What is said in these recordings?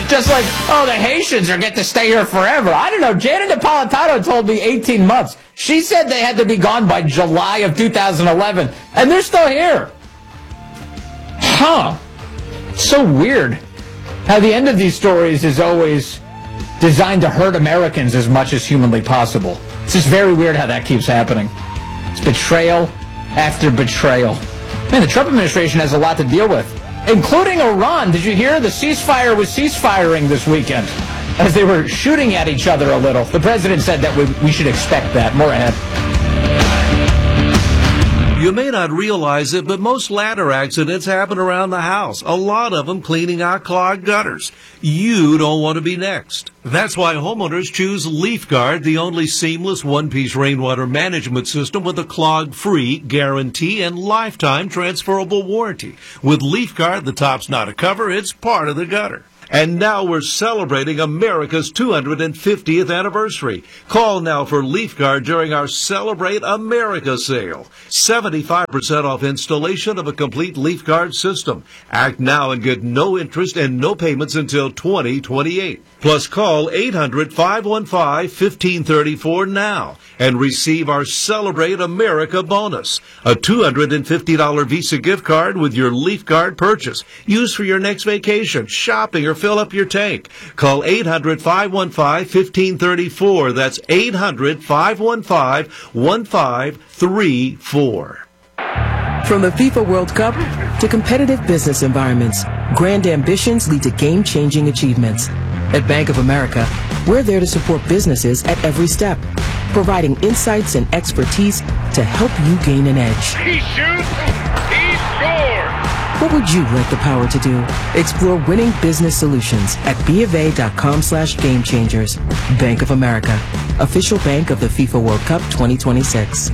Just like, oh, the Haitians are get to stay here forever. I don't know. Janet Napolitano told me 18 months. She said they had to be gone by July of 2011, and they're still here. Huh. So weird how the end of these stories is always designed to hurt Americans as much as humanly possible. It's just very weird how that keeps happening. It's betrayal after betrayal. Man, the Trump administration has a lot to deal with, including Iran. Did you hear? The ceasefire was ceasefiring this weekend as they were shooting at each other a little. The president said that we should expect that. More ahead. You may not realize it, but most ladder accidents happen around the house. A lot of them cleaning out clogged gutters. You don't want to be next. That's why homeowners choose LeafGuard, the only seamless one-piece rainwater management system with a clog-free guarantee and lifetime transferable warranty. With LeafGuard, the top's not a cover, it's part of the gutter. And now we're celebrating America's 250th anniversary. Call now for LeafGuard during our Celebrate America sale. 75% off installation of a complete LeafGuard system. Act now and get no interest and no payments until 2028. Plus call 800-515-1534 now and receive our Celebrate America bonus. A $250 Visa gift card with your LeafGuard purchase. Use for your next vacation, shopping, or fill up your tank. Call 800-515-1534. That's 800-515-1534. From the FIFA World Cup to competitive business environments, grand ambitions lead to game-changing achievements. At Bank of America, we're there to support businesses at every step, providing insights and expertise to help you gain an edge. He shoots, he scores! What would you like the power to do? Explore winning business solutions at BofA.com/gamechangers. Bank of America, official bank of the FIFA World Cup 2026.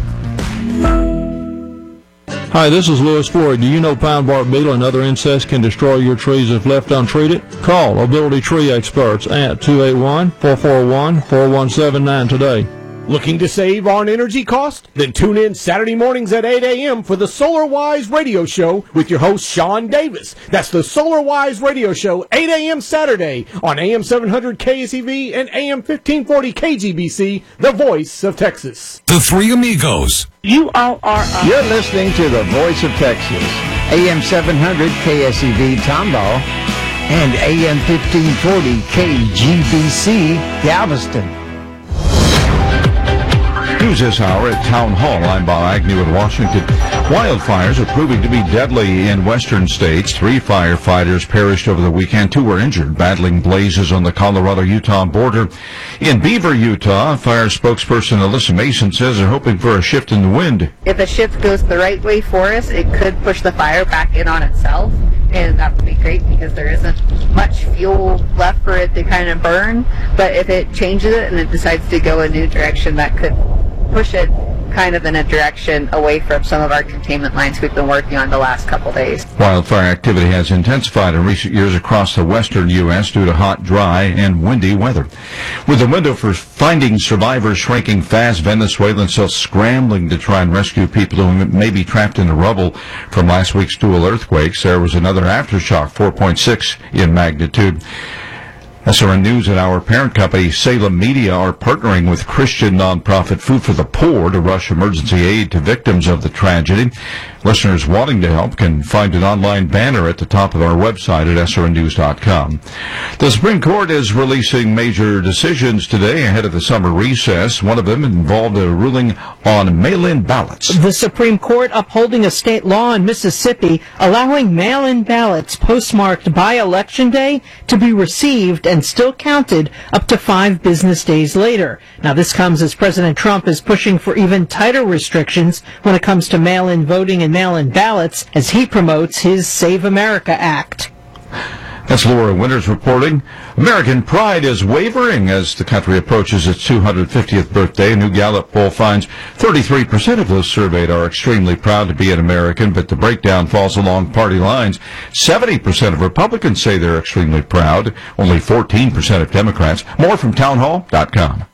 Hi, this is Louis Floyd. Do you know pine bark beetle and other insects can destroy your trees if left untreated? Call Ability Tree Experts at 281-441-4179 today. Looking to save on energy cost? Then tune in Saturday mornings at 8 a.m. for the SolarWise Radio Show with your host, Sean Davis. That's the SolarWise Radio Show, 8 a.m. Saturday on AM 700 KSEV and AM 1540 KGBC, the voice of Texas. The Three Amigos. You all are up. You're listening to the voice of Texas, AM 700 KSEV Tomball and AM 1540 KGBC Galveston. News this hour at Town Hall. I'm Bob Agnew in Washington. Wildfires are proving to be deadly in western states. 3 firefighters perished over the weekend. 2 were injured battling blazes on the Colorado-Utah border. In Beaver, Utah, fire spokesperson Alyssa Mason says they're hoping for a shift in the wind. If a shift goes the right way for us, it could push the fire back in on itself. And that would be great because there isn't much fuel left for it to kind of burn. But if it changes it and it decides to go a new direction, that could push it kind of in a direction away from some of our containment lines we've been working on the last couple days. Wildfire activity has intensified in recent years across the western U.S. due to hot, dry, and windy weather. With the window for finding survivors shrinking fast, Venezuelans still scrambling to try and rescue people who may be trapped in the rubble from last week's 2 earthquakes. There was another aftershock, 4.6 in magnitude. SRN News and our parent company, Salem Media, are partnering with Christian nonprofit Food for the Poor to rush emergency aid to victims of the tragedy. Listeners wanting to help can find an online banner at the top of our website at srnnews.com. The Supreme Court is releasing major decisions today ahead of the summer recess. One of them involved a ruling on mail-in ballots. The Supreme Court upholding a state law in Mississippi allowing mail-in ballots postmarked by Election Day to be received and still counted up to 5 business days later. Now, this comes as President Trump is pushing for even tighter restrictions when it comes to mail-in voting and mail-in ballots as he promotes his Save America Act. That's Laura Winters reporting. American pride is wavering as the country approaches its 250th birthday. A new Gallup poll finds 33% of those surveyed are extremely proud to be an American, but the breakdown falls along party lines. 70% of Republicans say they're extremely proud, only 14% of Democrats. More from townhall.com.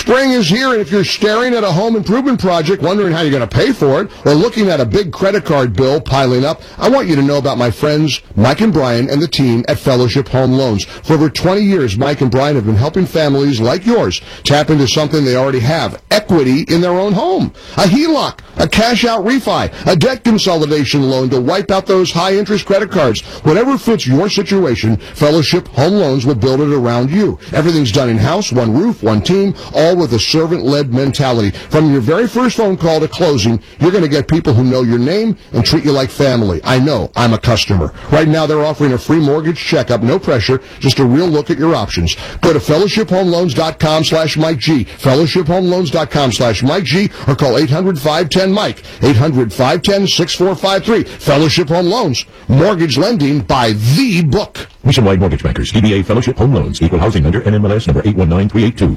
Spring is here, and if you're staring at a home improvement project, wondering how you're going to pay for it, or looking at a big credit card bill piling up, I want you to know about my friends Mike and Brian and the team at Fellowship Home Loans. For over 20 years, Mike and Brian have been helping families like yours tap into something they already have, equity in their own home. A HELOC, a cash-out refi, a debt consolidation loan to wipe out those high-interest credit cards. Whatever fits your situation, Fellowship Home Loans will build it around you. Everything's done in-house, one roof, one team, all with a servant-led mentality. From your very first phone call to closing, you're going to get people who know your name and treat you like family. I know. I'm a customer. Right now, they're offering a free mortgage checkup, no pressure, just a real look at your options. Go to fellowshiphomeloans.com/Mike G, fellowshiphomeloans.com/Mike G, or call 800-510-MIKE, 800-510-6453. Fellowship Home Loans, mortgage lending by the book. Nationwide Mortgage Bankers, DBA Fellowship Home Loans, Equal Housing Lender, NMLS number 819382.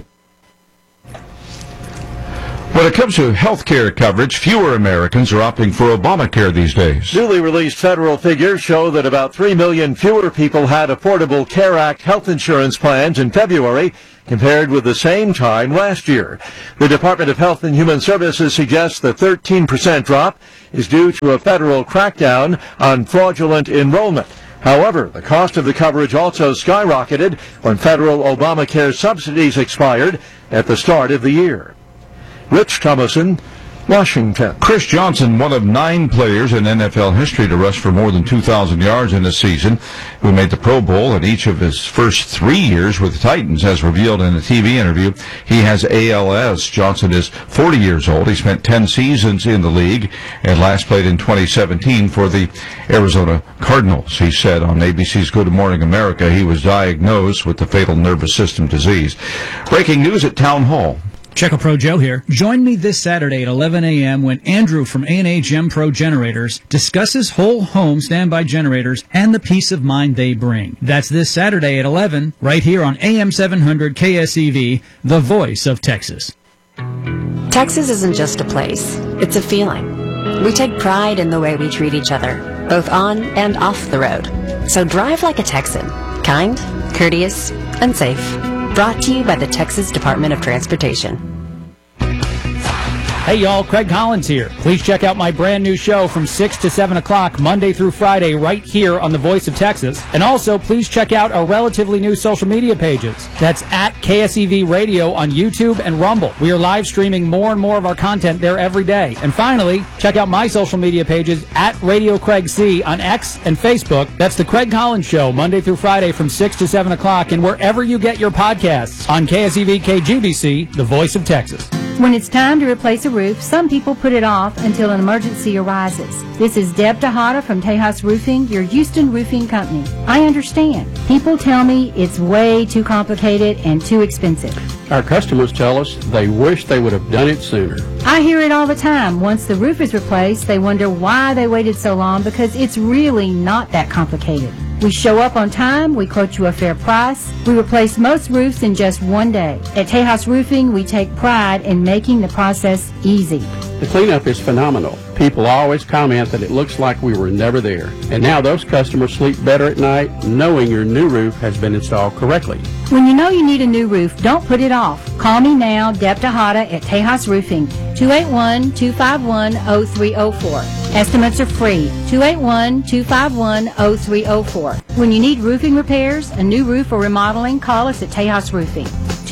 When it comes to health care coverage, fewer Americans are opting for Obamacare these days. Newly released federal figures show that about 3 million fewer people had Affordable Care Act health insurance plans in February compared with the same time last year. The Department of Health and Human Services suggests the 13% drop is due to a federal crackdown on fraudulent enrollment. However, the cost of the coverage also skyrocketed when federal Obamacare subsidies expired at the start of the year. Rich Thomason, Washington. Chris Johnson, one of 9 players in NFL history to rush for more than 2,000 yards in a season, who made the Pro Bowl in each of his first 3 years with the Titans, as revealed in a TV interview. He has ALS. Johnson is 40 years old. He spent 10 seasons in the league and last played in 2017 for the Arizona Cardinals. He said on ABC's Good Morning America he was diagnosed with the fatal nervous system disease. Breaking news at Town Hall. Checo Pro Joe here. Join me this Saturday at 11 a.m. when Andrew from A&A Gem Pro Generators discusses whole home standby generators and the peace of mind they bring. That's this Saturday at 11, right here on AM 700 KSEV, the voice of Texas. Texas isn't just a place, it's a feeling. We take pride in the way we treat each other, both on and off the road. So drive like a Texan, kind, courteous, and safe. Brought to you by the Texas Department of Transportation. Hey y'all, Craig Collins here. Please check out my brand new show from 6 to 7 o'clock Monday through Friday right here on The Voice of Texas. And also, please check out our relatively new social media pages. That's at KSEV Radio on YouTube and Rumble. We are live streaming more and more of our content there every day. And finally, check out my social media pages at Radio Craig C on X and Facebook. That's The Craig Collins Show Monday through Friday from 6 to 7 o'clock and wherever you get your podcasts on KSEV KGBC, The Voice of Texas. When it's time to replace a roof, some people put it off until an emergency arises. This is Deb Tejada from Tejas Roofing, your Houston roofing company. I understand. People tell me it's way too complicated and too expensive. Our customers tell us they wish they would have done it sooner. I hear it all the time. Once the roof is replaced, they wonder why they waited so long because it's really not that complicated. We show up on time, we quote you a fair price, we replace most roofs in just one day. At Tejas Roofing, we take pride in making the process easy. The cleanup is phenomenal. People always comment that it looks like we were never there. And now those customers sleep better at night knowing your new roof has been installed correctly. When you know you need a new roof, don't put it off. Call me now, Deb Tejada at Tejas Roofing, 281-251-0304. Estimates are free, 281-251-0304. When you need roofing repairs, a new roof or remodeling, call us at Tejas Roofing,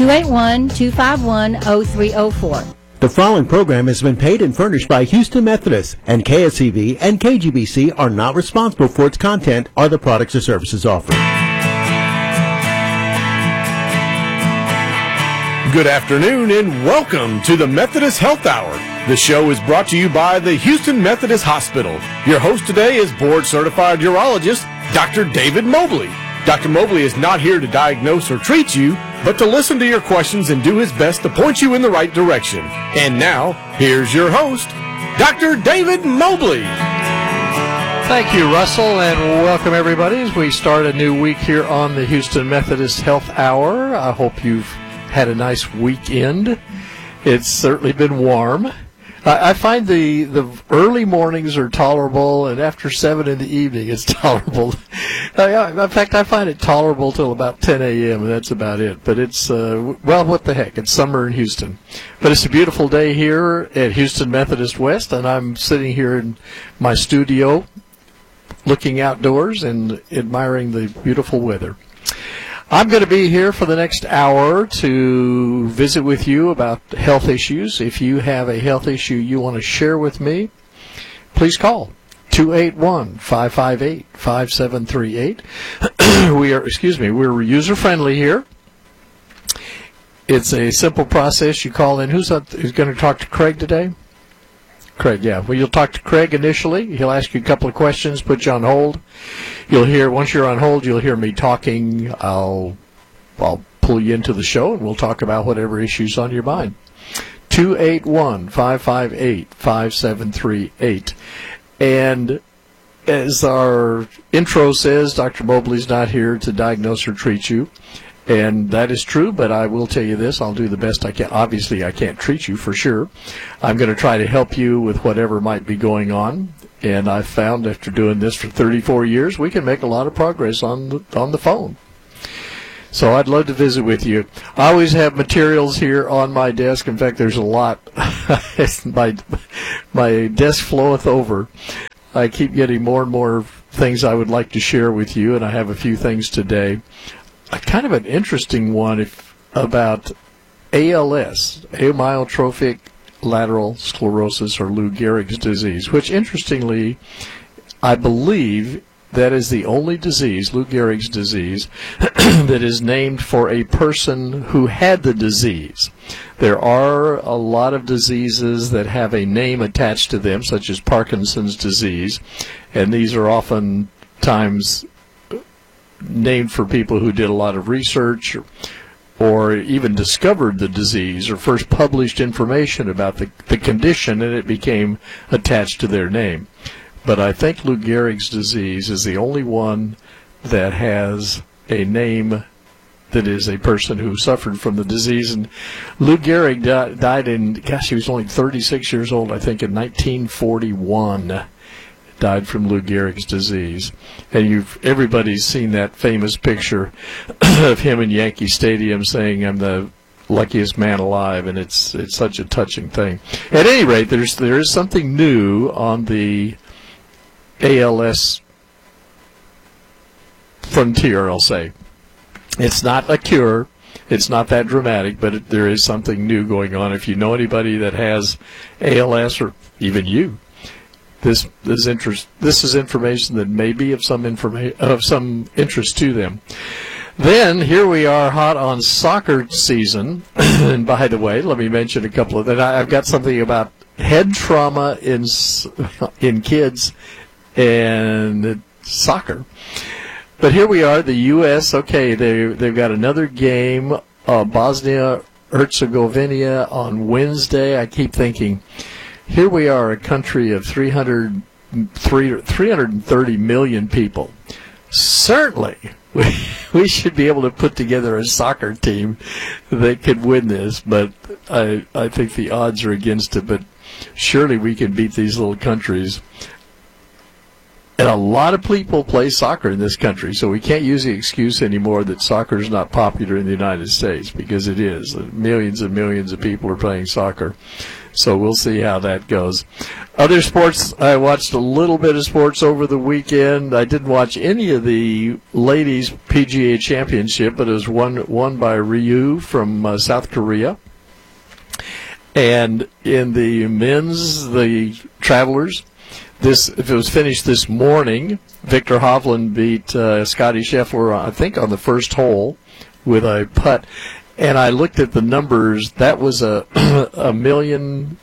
281-251-0304. The following program has been paid and furnished by Houston Methodist, and KSEV and KGBC are not responsible for its content or the products or services offered. Good afternoon and welcome to the Methodist Health Hour. The show is brought to you by the Houston Methodist Hospital. Your host today is board-certified urologist Dr. David Mobley. Dr. Mobley is not here to diagnose or treat you, but to listen to your questions and do his best to point you in the right direction. And now, here's your host, Dr. David Mobley. Thank you, Russell, and welcome everybody as we start a new week here on the Houston Methodist Health Hour. I hope you've had a nice weekend. It's certainly been warm. I find the early mornings are tolerable, and after 7 in the evening it's tolerable. In fact, I find it tolerable till about 10 a.m., and that's about it. But it's, well, what the heck? It's summer in Houston. But it's a beautiful day here at Houston Methodist West, and I'm sitting here in my studio looking outdoors and admiring the beautiful weather. I'm going to be here for the next hour to visit with you about health issues. If you have a health issue you want to share with me, please call 281-558-5738. We're user friendly here. It's a simple process. You call in. Who's going to talk to Craig today? Craig, yeah. Well, you'll talk to Craig initially. He'll ask you a couple of questions, put you on hold. Once you're on hold, you'll hear me talking. I'll pull you into the show, and we'll talk about whatever issue's on your mind. 281-558-5738. And as our intro says, Dr. Mobley's not here to diagnose or treat you. And that is true, but I will tell you this, I'll do the best I can. Obviously, I can't treat you for sure. I'm going to try to help you with whatever might be going on. And I've found after doing this for 34 years, we can make a lot of progress on the phone. So I'd love to visit with you. I always have materials here on my desk. In fact, there's a lot. My desk floweth over. I keep getting more and more things I would like to share with you, and I have a few things today. Kind of an interesting one about ALS, amyotrophic lateral sclerosis, or Lou Gehrig's disease, which interestingly, I believe that is the only disease, Lou Gehrig's disease, that is named for a person who had the disease. There are a lot of diseases that have a name attached to them, such as Parkinson's disease, and these are oftentimes named for people who did a lot of research or even discovered the disease or first published information about the condition, and it became attached to their name. But I think Lou Gehrig's disease is the only one that has a name that is a person who suffered from the disease. And Lou Gehrig died in, he was only 36 years old, I think, in 1941. Died from Lou Gehrig's disease. And everybody's seen that famous picture of him in Yankee Stadium saying, "I'm the luckiest man alive," and it's such a touching thing. At any rate, there is something new on the ALS frontier, I'll say. It's not a cure. It's not that dramatic, but there is something new going on. If you know anybody that has ALS, or even you, this is information that may be of some interest to them. Then here we are, hot on soccer season. And by the way, let me mention a couple of that. I've got something about head trauma in kids and soccer. But here we are, the U.S. Okay, they've got another game, Bosnia-Herzegovina on Wednesday. I keep thinking, here we are, a country of 330 million people. Certainly, we should be able to put together a soccer team that could win this, but I think the odds are against it. But surely we can beat these little countries. And a lot of people play soccer in this country, so we can't use the excuse anymore that soccer is not popular in the United States, because it is. Millions and millions of people are playing soccer. So we'll see how that goes. Other sports, I watched a little bit of sports over the weekend. I didn't watch any of the ladies' PGA Championship, but it was won by Ryu from South Korea. And in the men's, the Travelers, it was finished this morning. Victor Hovland beat Scotty Scheffler, I think, on the first hole with a putt. And I looked at the numbers. That was a $1,500,000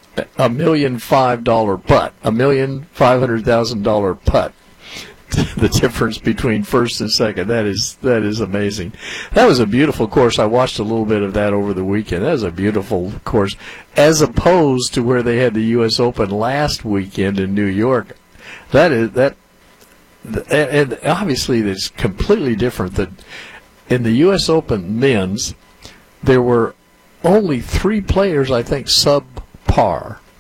putt, $1,500,000 putt. The difference between first and second, that is amazing. That was a beautiful course. I watched a little bit of that over the weekend. That was a beautiful course, as opposed to where they had the U.S. Open last weekend in New York. And obviously it's completely different. That in the U.S. Open men's, there were only 3 players, I think, sub-par.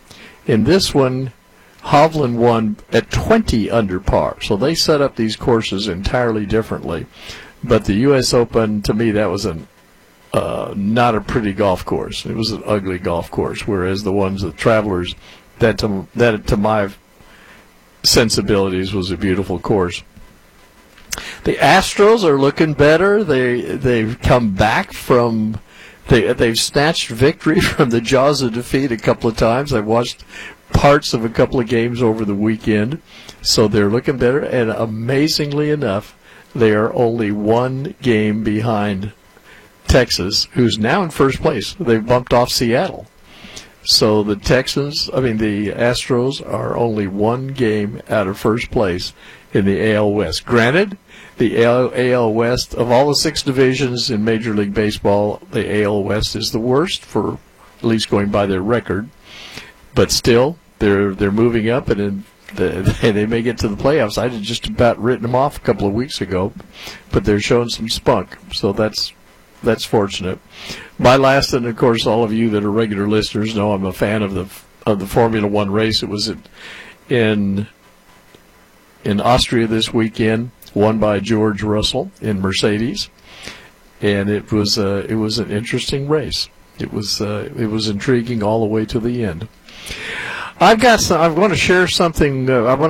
In this one, Hovland won at 20 under par. So they set up these courses entirely differently. But the U.S. Open, to me, that was not a pretty golf course. It was an ugly golf course, whereas the ones, the Travelers, that to my sensibilities was a beautiful course. The Astros are looking better. They've come back from they've snatched victory from the jaws of defeat a couple of times. I watched parts of a couple of games over the weekend, so they're looking better. And amazingly enough, they are only one game behind Texas, who's now in first place. They've bumped off Seattle. So the Astros are only one game out of first place in the AL West. Granted, the AL West, of all the 6 divisions in Major League Baseball, the AL West is the worst, for at least going by their record. But still, they're moving up, and they may get to the playoffs. I had just about written them off a couple of weeks ago, but they're showing some spunk, so that's fortunate. My last, and of course all of you that are regular listeners know I'm a fan of the Formula One race. It was in Austria this weekend, won by George Russell in Mercedes, and it was an interesting race. It was intriguing all the way to the end. I want to share something. I want